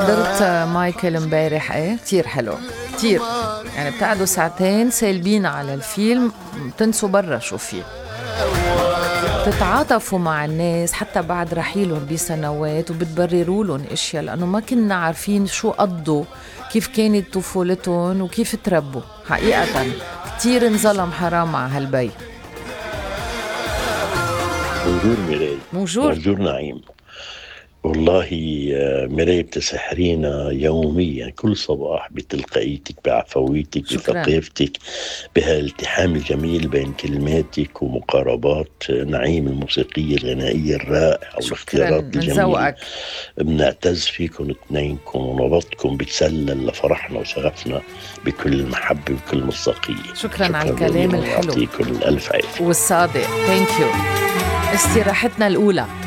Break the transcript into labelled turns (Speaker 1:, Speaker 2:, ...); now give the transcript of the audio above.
Speaker 1: حضرت مايكل امبارح. ايه كتير حلو كتير، يعني بتقعدوا ساعتين سالبين على الفيلم، بتنسوا برا شو فيه، تتعاطفوا مع الناس حتى بعد رحيلهم بسنوات، وبتبرروا لهم اشياء لانه ما كنا عارفين شو قضوا، كيف كانت طفولتهم وكيف تربوا. حقيقة كتير انظلم حرام على هالبي.
Speaker 2: بونجور ميراي.
Speaker 1: بونجور.
Speaker 2: بونجور نعيم. والله ميراي بتسحرينا يوميا كل صباح بتلقائيتك، بعفويتك،
Speaker 1: شكرا.
Speaker 2: بثقافتك، بهالالتحام الجميل بين كلماتك ومقاربات نعيم الموسيقية الغنائية الرائعة
Speaker 1: شكرا
Speaker 2: والاختيارات
Speaker 1: من
Speaker 2: الجميلة.
Speaker 1: ذوقك.
Speaker 2: بنعتز فيكم اثنينكم، ونبضكم بتسلل لفرحنا وشغفنا بكل المحبة وكل مصداقية.
Speaker 1: شكرا على الكلام الحلو
Speaker 2: يعطيكم الألف عافية
Speaker 1: والصادق. ثانك يو. استراحتنا الأولى.